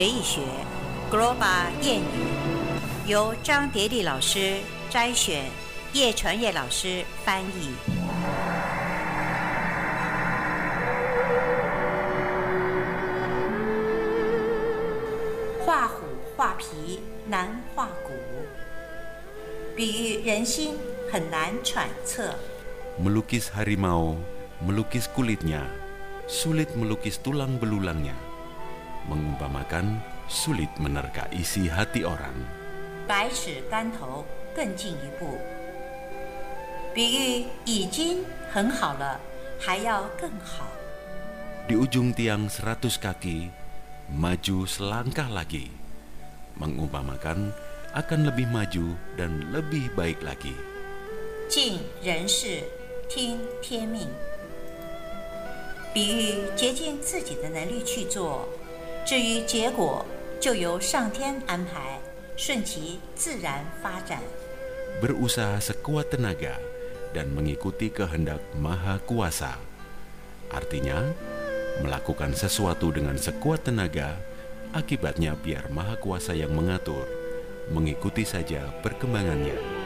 语学 Global 谚语，由张蝶丽老师摘选，叶传业老师翻译。画虎画皮难画骨，比喻人心很难揣测。 Melukis harimau, melukis kulitnya, sulit melukis tulang belulangnya. Mengumpamakan sulit menerka isi hati orang. 百尺竿头更进一步，比喻已经很好了，还要更好。 Di ujung tiang 100 kaki, maju selangkah lagi. Mengumpamakan akan lebih maju dan lebih baik lagi. 尽人事，听天命，比喻竭尽自己的能力去做，至于结果就由上天安排，顺其自然发展。 Berusaha sekuat tenaga dan mengikuti kehendak Maha Kuasa. Artinya, melakukan sesuatu dengan sekuat tenaga, akibatnya biar Maha Kuasa yang mengatur, mengikuti saja perkembangannya.